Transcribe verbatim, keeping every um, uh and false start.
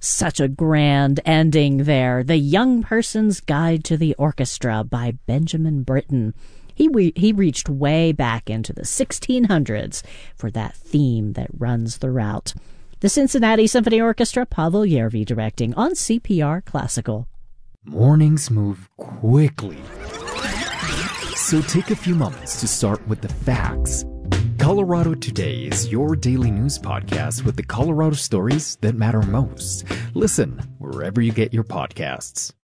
Such a grand ending there. The Young Person's Guide to the Orchestra by Benjamin Britten. He, re- he reached way back into the sixteen hundreds for that theme that runs throughout. The Cincinnati Symphony Orchestra, Pavel Yervi directing on C P R Classical. Mornings move quickly, so take a few moments to start with the facts. Colorado Today is your daily news podcast with the Colorado stories that matter most. Listen wherever you get your podcasts.